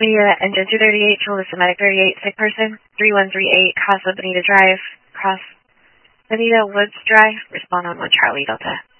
Leah, engine 238, Melissa Medic 38, sick person, 3138, Casa Bonita Drive, Cross Bonita Woods Drive, respond on 1 Charlie Delta.